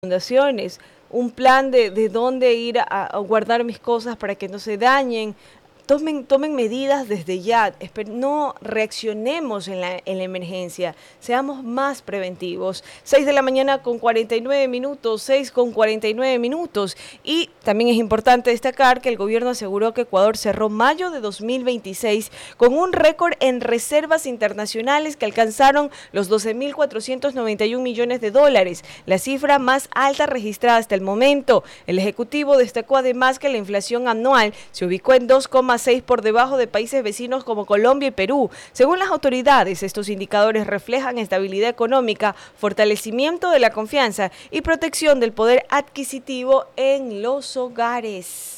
inundaciones, un plan de dónde ir a guardar mis cosas para que no se dañen. Tomen medidas desde ya, no reaccionemos en la emergencia, seamos más preventivos. 6 de la mañana con 49 minutos, 6 con 49 minutos. Y también es importante destacar que el gobierno aseguró que Ecuador cerró mayo de 2026 con un récord en reservas internacionales que alcanzaron los 12.491 millones de dólares, la cifra más alta registrada hasta el momento. El Ejecutivo destacó además que la inflación anual se ubicó en 2,6% por debajo de países vecinos como Colombia y Perú. Según las autoridades, estos indicadores reflejan estabilidad económica, fortalecimiento de la confianza y protección del poder adquisitivo en los hogares.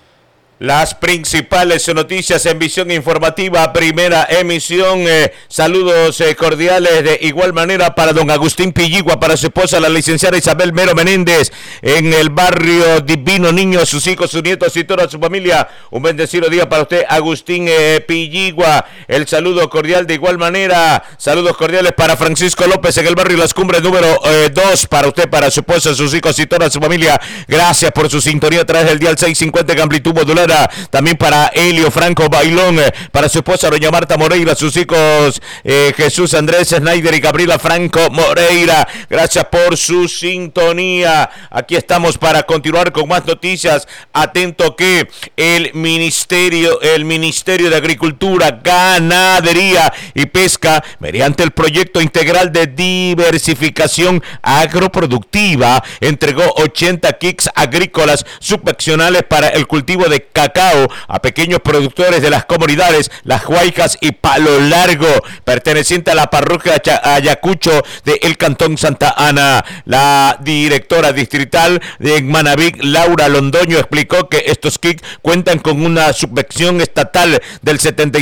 Las principales noticias en Visión Informativa, primera emisión. Saludos cordiales de igual manera para don Agustín Pilligua, para su esposa, la licenciada Isabel Mero Menéndez, en el barrio Divino Niño, sus hijos, sus nietos y toda su familia. Un bendecido día para usted, Agustín Pilligua. El saludo cordial de igual manera. Saludos cordiales para Francisco López en el barrio Las Cumbres número 2, para usted, para su esposa, sus hijos y toda su familia. Gracias por su sintonía a través del dial 650 en amplitud modular. También para Helio Franco Bailón, para su esposa doña Marta Moreira, sus hijos Jesús Andrés Snyder y Gabriela Franco Moreira. Gracias por su sintonía. Aquí estamos para continuar con más noticias. Atento que el Ministerio de Agricultura, Ganadería y Pesca, mediante el proyecto integral de diversificación agroproductiva, entregó 80 kits agrícolas subvencionales para el cultivo de cacao a pequeños productores de las comunidades Las Huaycas y Palo Largo, perteneciente a la parroquia Ayacucho del Cantón Santa Ana. La directora distrital de Manaví, Laura Londoño, explicó que estos kits cuentan con una subvención estatal del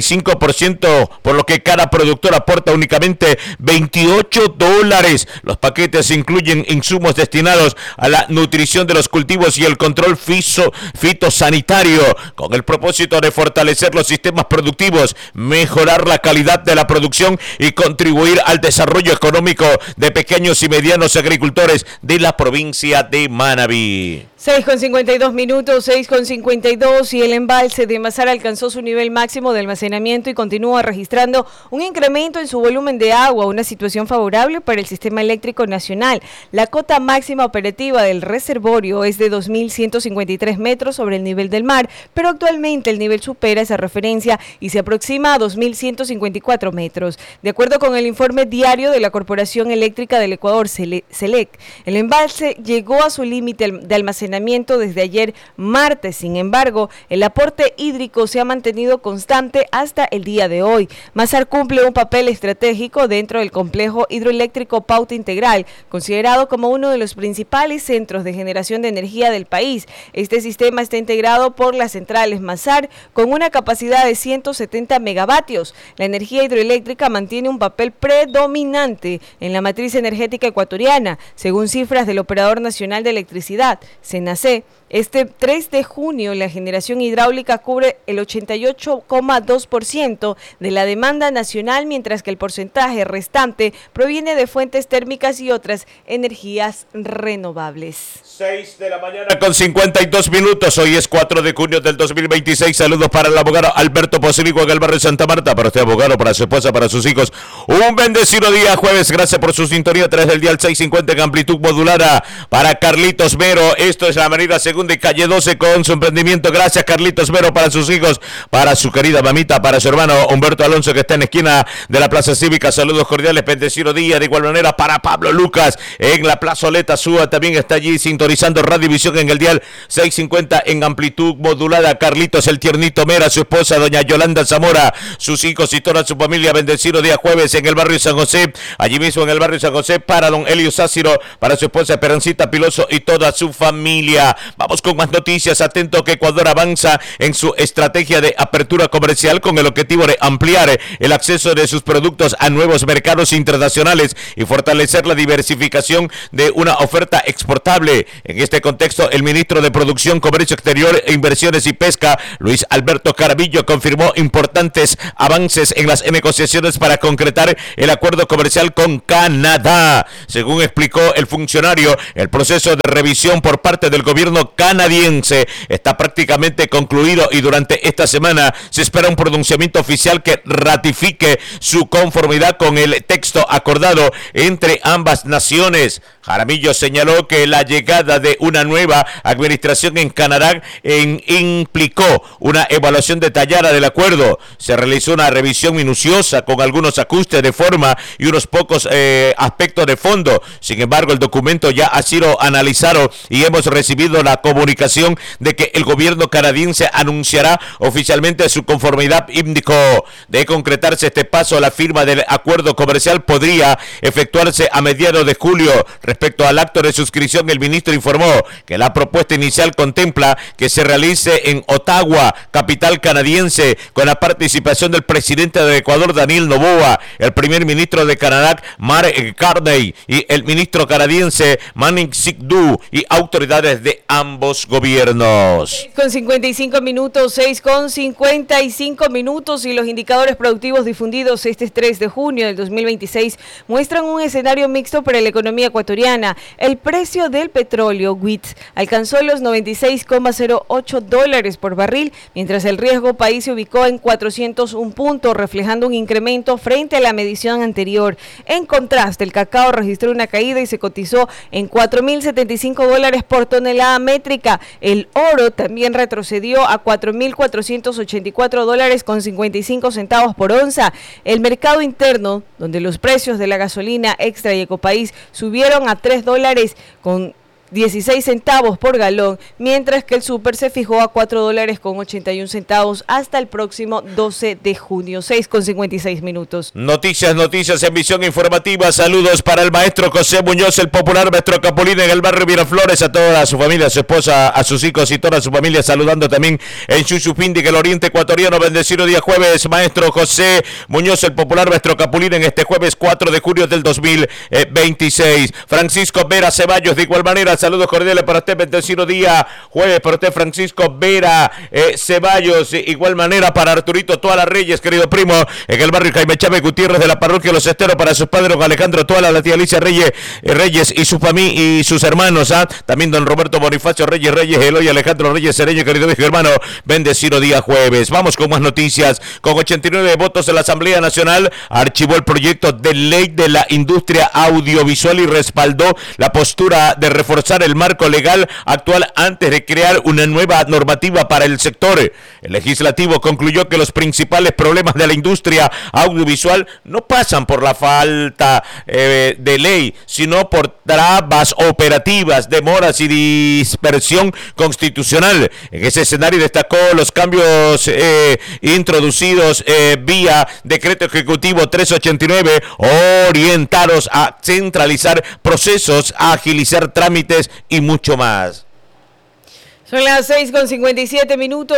75%, por lo que cada productor aporta únicamente $28. Los paquetes incluyen insumos destinados a la nutrición de los cultivos y el control fitosanitario, con el propósito de fortalecer los sistemas productivos, mejorar la calidad de la producción y contribuir al desarrollo económico de pequeños y medianos agricultores de la provincia de Manabí. 6 con 52 minutos, 6 con 52, y el embalse de Mazar alcanzó su nivel máximo de almacenamiento y continúa registrando un incremento en su volumen de agua, una situación favorable para el sistema eléctrico nacional. La cota máxima operativa del reservorio es de 2.153 metros sobre el nivel del mar, pero actualmente el nivel supera esa referencia y se aproxima a 2.154 metros. De acuerdo con el informe diario de la Corporación Eléctrica del Ecuador, CELEC, el embalse llegó a su límite de almacenamiento desde ayer martes. Sin embargo, el aporte hídrico se ha mantenido constante hasta el día de hoy. Mazar cumple un papel estratégico dentro del complejo hidroeléctrico Pauta Integral, considerado como uno de los principales centros de generación de energía del país. Este sistema está integrado por las centrales Mazar con una capacidad de 170 megavatios. La energía hidroeléctrica mantiene un papel predominante en la matriz energética ecuatoriana, según cifras del Operador Nacional de Electricidad, CENACE. Este 3 de junio la generación hidráulica cubre el 88,2% de la demanda nacional, mientras que el porcentaje restante proviene de fuentes térmicas y otras energías renovables. 6 de la mañana con 52 minutos. Hoy es 4 de junio del 2026. Saludos para el abogado Alberto Posilico en el barrio Santa Marta. Para usted, abogado, para su esposa, para sus hijos. Un bendecido día jueves. Gracias por su sintonía a través del dial 650 en amplitud modulada. Para Carlitos Mero, esto es la avenida Segunda y calle 12 con su emprendimiento. Gracias, Carlitos Mero, para sus hijos, para su querida mamita, para su hermano Humberto Alonso, que está en la esquina de la Plaza Cívica. Saludos cordiales, bendecido día. De igual manera para Pablo Lucas en la plazoleta Súa, también está allí sintonizando Radiovisión en el dial 650 en amplitud modulada. Carlitos el tiernito Mera, su esposa doña Yolanda Zamora, sus hijos y toda su familia. Bendecido día jueves en el barrio San José, allí mismo en el barrio San José, para don Elio Sáciro, para su esposa Esperancita Piloso y toda su familia. Vamos con más noticias. Atento que Ecuador avanza en su estrategia de apertura comercial con el objetivo de ampliar el acceso de sus productos a nuevos mercados internacionales y fortalecer la diversificación de una oferta exportable. En este contexto, el ministro de Producción, Comercio Exterior e Inversiones Exportaciones y Pesca, Luis Alberto Carabillo, confirmó importantes avances en las negociaciones para concretar el acuerdo comercial con Canadá. Según explicó el funcionario, el proceso de revisión por parte del gobierno canadiense está prácticamente concluido y durante esta semana se espera un pronunciamiento oficial que ratifique su conformidad con el texto acordado entre ambas naciones. Jaramillo señaló que la llegada de una nueva administración en Canadá implicó una evaluación detallada del acuerdo. Se realizó una revisión minuciosa con algunos ajustes de forma y unos pocos aspectos de fondo. Sin embargo, el documento ya ha sido analizado y hemos recibido la comunicación de que el gobierno canadiense anunciará oficialmente su conformidad. Indicó, de concretarse este paso, la firma del acuerdo comercial podría efectuarse a mediados de julio. Respecto al acto de suscripción, el ministro informó que la propuesta inicial contempla que se realice en Ottawa, capital canadiense, con la participación del presidente de Ecuador, Daniel Noboa, el primer ministro de Canadá, Mark Carney, y el ministro canadiense, Monique Singh, y autoridades de ambos gobiernos. 6:55 minutos y los indicadores productivos difundidos este 3 de junio del 2026 muestran un escenario mixto para la economía ecuatoriana. El precio del petróleo WIT alcanzó los $96,08 por barril, mientras el riesgo país se ubicó en 401 puntos, reflejando un incremento frente a la medición anterior. En contraste, el cacao registró una caída y se cotizó en $4,075 por tonelada métrica. El oro también retrocedió a $4,484,55 por onza. El mercado interno, donde los precios de la gasolina extra y Ecopaís subieron a $3,16 por galón, mientras que el súper se fijó a $4,81 hasta el próximo 12 de junio. 6:56 minutos. Noticias en visión informativa. Saludos para el maestro José Muñoz, el popular maestro Capulina en el barrio Miraflores, a toda su familia, a su esposa, a sus hijos y toda su familia, saludando también en Chuchupindi, en el oriente ecuatoriano. Bendecido día jueves, maestro José Muñoz, el popular maestro Capulina, en este jueves 4 de junio del 2026. Francisco Vera Ceballos, de igual manera, saludos cordiales para usted, bendecido día jueves para usted, Francisco Vera Ceballos, igual manera para Arturito Toala Reyes, querido primo, en el barrio Jaime Chávez Gutiérrez de la parroquia Los Esteros, para sus padres Alejandro Toala, la tía Alicia Reyes y su familia y sus hermanos, también don Roberto Bonifacio Reyes, Eloy Alejandro Reyes Cereño, querido hijo hermano, bendecido día jueves. Vamos con más noticias. Con 89 votos en la Asamblea Nacional, archivó el proyecto de ley de la industria audiovisual y respaldó la postura de reforzar el marco legal actual antes de crear una nueva normativa para el sector. El legislativo concluyó que los principales problemas de la industria audiovisual no pasan por la falta de ley, sino por trabas operativas, demoras y dispersión constitucional. En ese escenario destacó los cambios introducidos vía decreto ejecutivo 389, orientados a centralizar procesos, a agilizar trámites y mucho más. Son las 6:57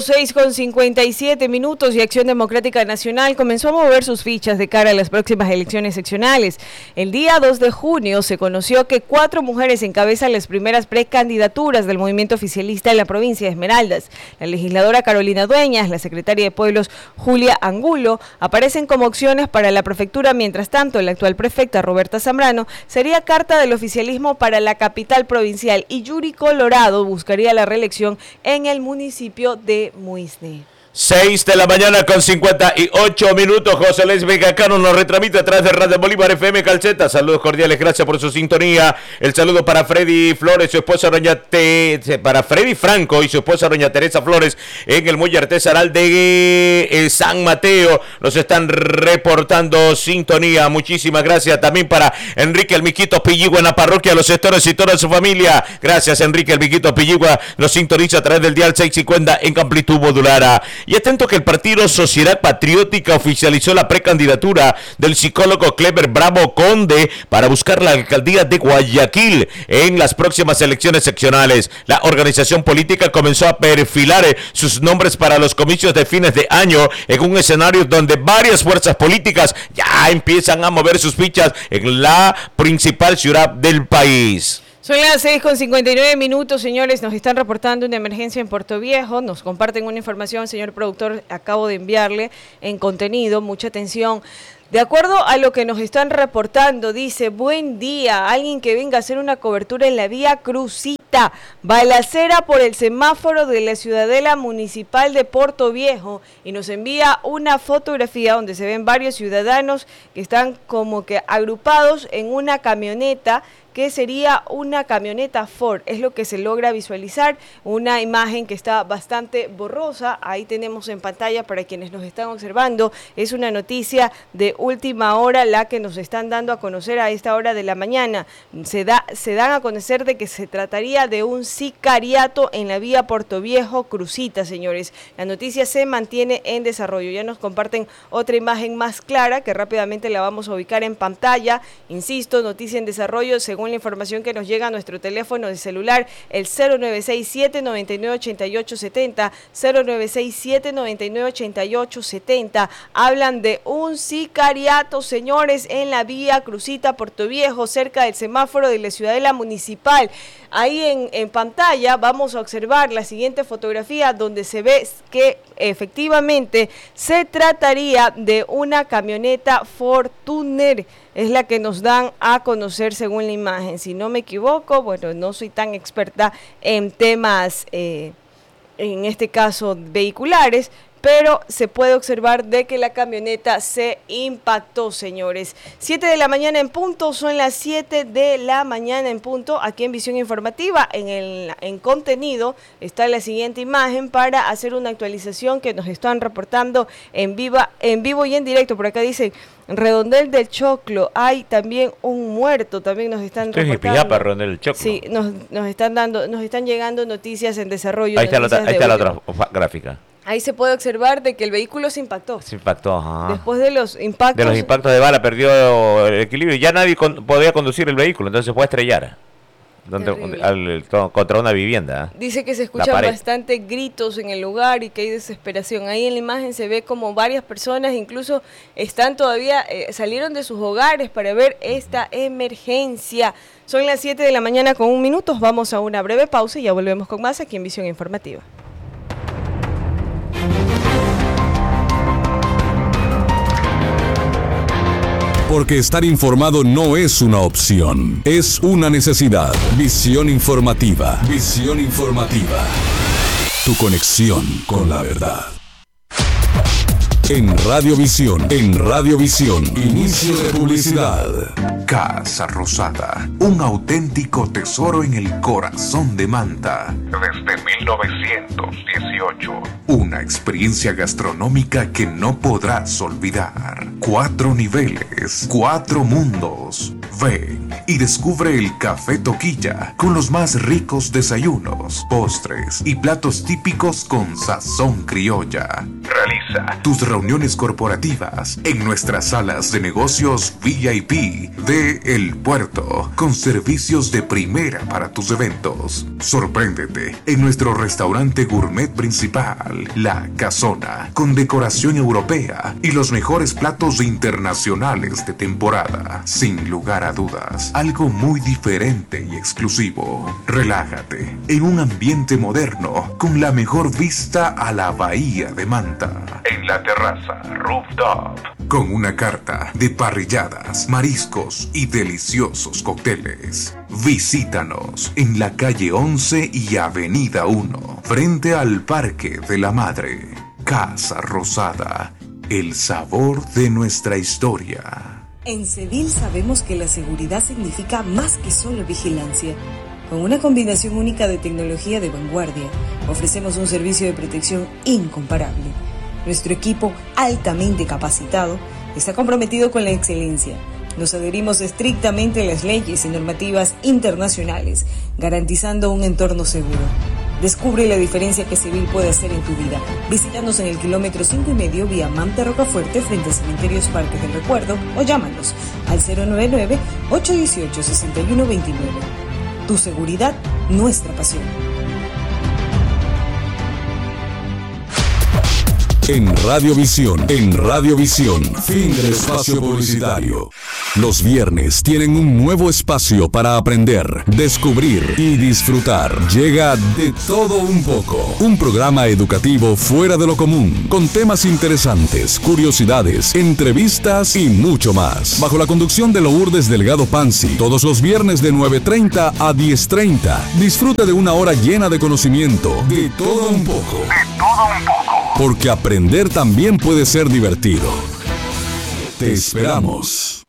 minutos y Acción Democrática Nacional comenzó a mover sus fichas de cara a las próximas elecciones seccionales. El día 2 de junio se conoció que 4 mujeres encabezan las primeras precandidaturas del movimiento oficialista en la provincia de Esmeraldas. La legisladora Carolina Dueñas, la secretaria de Pueblos Julia Angulo, aparecen como opciones para la prefectura. Mientras tanto, la actual prefecta Roberta Zambrano sería carta del oficialismo para la capital provincial y Yuri Colorado buscaría la reelección en el municipio de Muisne. 6:58 p.m. José Luis Vega Cano nos retransmite a través de Radio Bolívar FM Calceta. Saludos cordiales, gracias por su sintonía. El saludo para Freddy Flores, su esposa para Freddy Franco y su esposa doña Teresa Flores en el muelle artesanal de San Mateo. Nos están reportando sintonía. Muchísimas gracias. También para Enrique El Miquito Pilligua en la parroquia Los Esteros y toda su familia. Gracias, Enrique El Miquito Pilligua. Nos sintoniza a través del dial 650 en amplitud modulada. Y atento que el partido Sociedad Patriótica oficializó la precandidatura del psicólogo Clever Bravo Conde para buscar la alcaldía de Guayaquil en las próximas elecciones seccionales. La organización política comenzó a perfilar sus nombres para los comicios de fines de año en un escenario donde varias fuerzas políticas ya empiezan a mover sus fichas en la principal ciudad del país. Son las 6:59, señores. Nos están reportando una emergencia en Puerto Viejo. Nos comparten una información, señor productor, acabo de enviarle en contenido. Mucha atención. De acuerdo a lo que nos están reportando, dice: buen día, alguien que venga a hacer una cobertura en la vía Crucita, balacera por el semáforo de la Ciudadela Municipal de Puerto Viejo, y nos envía una fotografía donde se ven varios ciudadanos que están como que agrupados en una camioneta, que sería una camioneta Ford, es lo que se logra visualizar, una imagen que está bastante borrosa. Ahí tenemos en pantalla para quienes nos están observando, es una noticia de última hora la que nos están dando a conocer a esta hora de la mañana. Se dan a conocer de que se trataría de un sicariato en la vía Puerto Viejo Crucita, señores. La noticia se mantiene en desarrollo. Ya nos comparten otra imagen más clara que rápidamente la vamos a ubicar en pantalla. Insisto, noticia en desarrollo según la información que nos llega a nuestro teléfono de celular, el 0967-998870, 0967-998870. Hablan de un sicariato, señores, en la vía Crucita Puerto Viejo, cerca del semáforo de la Ciudadela Municipal. Ahí en pantalla vamos a observar la siguiente fotografía donde se ve que efectivamente se trataría de una camioneta Fortuner. Es la que nos dan a conocer según la imagen. Si no me equivoco, bueno, no soy tan experta en temas, en este caso vehiculares, pero se puede observar de que la camioneta se impactó, señores. 7 de la mañana en punto, son las 7 de la mañana en punto, aquí en Visión Informativa. En contenido está la siguiente imagen para hacer una actualización que nos están reportando en vivo y en directo. Por acá dice: Redondel del Choclo, hay también un muerto, también nos están reportando. Redondel del Choclo. Sí, nos están llegando noticias en desarrollo. Ahí está la otra gráfica. Ahí se puede observar de que el vehículo se impactó. Se impactó, ajá. Después de los impactos. De los impactos de bala perdió el equilibrio y ya nadie podía conducir el vehículo, entonces se fue a estrellar contra una vivienda. Dice que se escuchan bastante gritos en el lugar y que hay desesperación. Ahí en la imagen se ve como varias personas incluso están todavía, salieron de sus hogares para ver esta emergencia. Son las 7 de la mañana con 1 minuto. Vamos a una breve pausa y ya volvemos con más aquí en Visión Informativa. Porque estar informado no es una opción, es una necesidad. Visión Informativa. Visión Informativa. Tu conexión con la verdad. En Radiovisión. Inicio de publicidad. Casa Rosada, un auténtico tesoro en el corazón de Manta. Desde 1918. Una experiencia gastronómica que no podrás olvidar. 4 niveles, 4 mundos. Ven y descubre el Café Toquilla con los más ricos desayunos, postres y platos típicos con sazón criolla. Realiza tus reuniones corporativas en nuestras salas de negocios VIP de El Puerto, con servicios de primera para tus eventos. Sorpréndete en nuestro restaurante gourmet principal, La Casona, con decoración europea y los mejores platos internacionales de temporada. Sin lugar a dudas, algo muy diferente y exclusivo. Relájate en un ambiente moderno con la mejor vista a la bahía de Manta. En la terraza rooftop, con una carta de parrilladas, mariscos y deliciosos cócteles. Visítanos en la calle 11 y avenida 1, frente al Parque de la Madre. Casa Rosada, el sabor de nuestra historia. En Cedil sabemos que la seguridad significa más que solo vigilancia. Con una combinación única de tecnología de vanguardia, ofrecemos un servicio de protección incomparable. Nuestro equipo, altamente capacitado, está comprometido con la excelencia. Nos adherimos estrictamente a las leyes y normativas internacionales, garantizando un entorno seguro. Descubre la diferencia que Cedil puede hacer en tu vida. Visítanos en el kilómetro 5,5 vía Manta Rocafuerte frente a Cementerios Parques del Recuerdo o llámanos al 099-818-6129. Tu seguridad, nuestra pasión. En Radiovisión, fin del espacio publicitario. Los viernes tienen un nuevo espacio para aprender, descubrir y disfrutar. Llega De Todo Un Poco, un programa educativo fuera de lo común, con temas interesantes, curiosidades, entrevistas y mucho más. Bajo la conducción de Lourdes Delgado Pansi, todos los viernes de 9:30 a 10:30. Disfruta de una hora llena de conocimiento. De todo un poco. Porque aprender también puede ser divertido. Te esperamos.